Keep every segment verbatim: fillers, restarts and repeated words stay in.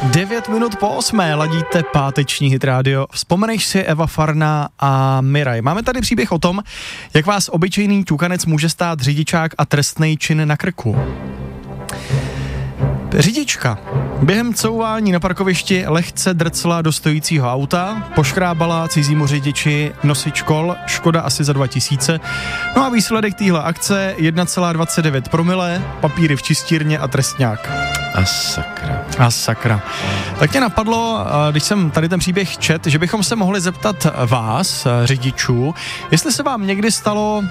Devět minut po osmé ladíte páteční Hit Radio. Vzpomeneš si Eva Farná a Miraj. Máme tady příběh o tom, jak vás obyčejný ťukanec může stát řidičák a trestnej čin na krku. Řidička během couvání na parkovišti lehce drcla do stojícího auta, poškrábala cizímu řidiči nosič kol, škoda asi za dva tisíce. No a výsledek téhle akce jedna celá dvacet devět promile, papíry v čistírně a trestňák. A sakra. A sakra. Tak mě napadlo, když jsem tady ten příběh čet, že bychom se mohli zeptat vás, řidičů, jestli se vám někdy stalo,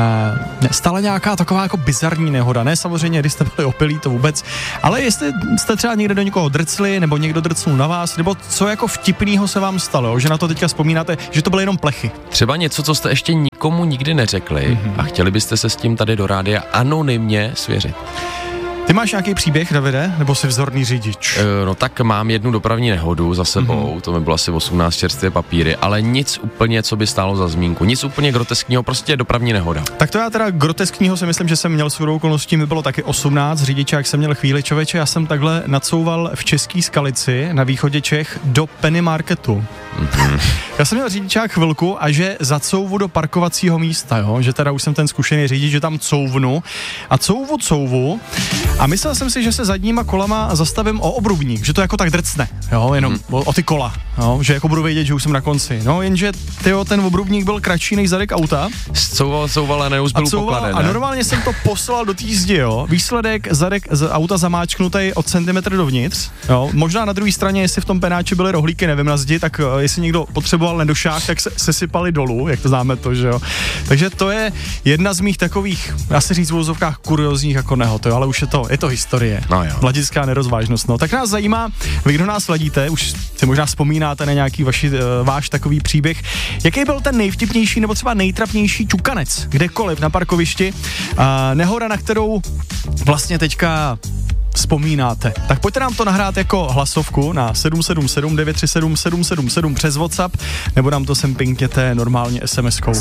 stala nějaká taková jako bizarní nehoda. Ne samozřejmě, když jste byli opilí, to vůbec, ale jestli jste třeba někde do někoho drcli, nebo někdo drcnul na vás, nebo co jako vtipnýho se vám stalo, že na to teďka vzpomínáte, že to byly jenom plechy. Třeba něco, co jste ještě nikomu nikdy neřekli mm-hmm. a chtěli byste se s tím tady do rádia anonymně svěřit. Ty máš nějaký příběh, Davide, nebo jsi vzorný řidič? E, no tak mám jednu dopravní nehodu za sebou, mm-hmm. to mi bylo asi osmnáct čerstvé papíry, ale nic úplně, co by stálo za zmínku, nic úplně groteskního, prostě dopravní nehoda. Tak to já teda groteskního si myslím, že jsem měl shodou okolností, mi bylo taky osmnáct, řidičák jsem měl chvíli, člověče, já jsem takhle nacouval v Český Skalici na východě Čech do Penny Marketu. Mm-hmm. Já jsem měl řidičák chvilku a že zacouvu do parkovacího místa, jo, že teda už jsem ten zkušený řidič, že tam couvnu a couvu couvu a myslel jsem si, že se zadníma kolama zastavím o obrubník, že to jako tak drcne, jo, jenom mm. o, o ty kola, jo, že jako budu vědět, že už jsem na konci, no, jenže tyjo, ten obrubník byl kratší než zadek auta. Couval, couval a neuzbyl poklade, a normálně jsem to poslal do té zdi, jo, výsledek zadek z auta zamáčknutý od centimetr dovnitř, jo, možná na druhé straně, jestli v tom penáči byly rohlíky, nevím, na zdi, tak jestli někdo potřeboval nedošák, tak se sesypali dolů, jak to známe to, že jo. Takže to je jedna z mých takových, já si říct v úvozovkách kuriozních jako nehod, jo, ale už je to, je to historie. No jo. Mladická nerozvážnost, no. Tak nás zajímá, vy kdo nás ladíte, už si možná vzpomínáte na nějaký vaši, uh, váš takový příběh. Jaký byl ten nejvtipnější nebo třeba nejtrapnější ťukanec, kdekoliv na parkovišti, uh, nehoda, na kterou vlastně teďka vzpomínáte. Tak pojďte nám to nahrát jako hlasovku na sedm sedm sedm devět tři sedm sedm sedm sedm přes WhatsApp, nebo nám to sem pinkněte normálně es em eskou.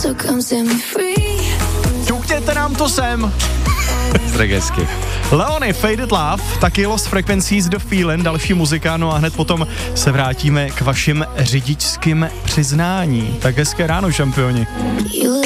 Ťukněte nám to sem! Stregesky. Leony, Faded Love, taky Lost Frequencies, The Feeling, další muzika, no a hned potom se vrátíme k vašim řidičským přiznání. Tak hezké ráno, šampioni.